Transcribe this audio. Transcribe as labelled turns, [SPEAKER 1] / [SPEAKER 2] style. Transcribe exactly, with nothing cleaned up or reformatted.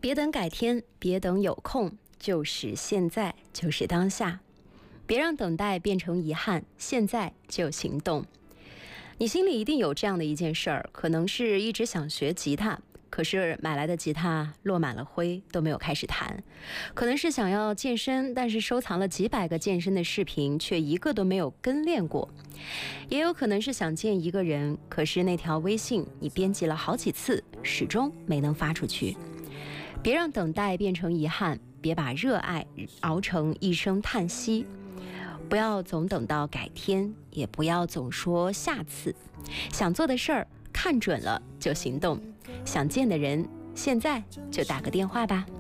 [SPEAKER 1] 别等改天，别等有空，就是现在，就是当下。别让等待变成遗憾，现在就行动。你心里一定有这样的一件事儿，可能是一直想学吉他，可是买来的吉他落满了灰，都没有开始弹；可能是想要健身，但是收藏了几百个健身的视频，却一个都没有跟练过；也有可能是想见一个人，可是那条微信你编辑了好几次，始终没能发出去。别让等待变成遗憾，别把热爱熬成一声叹息。不要总等到改天，也不要总说下次。想做的事儿看准了就行动，想见的人现在就打个电话吧。